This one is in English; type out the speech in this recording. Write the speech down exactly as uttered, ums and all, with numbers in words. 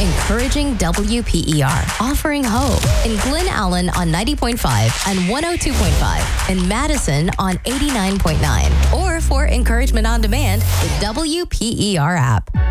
encouraging W P E R, offering hope in Glen Allen on ninety point five and one oh two point five, in Madison on eighty-nine point nine, or for encouragement on demand, the W P E R app.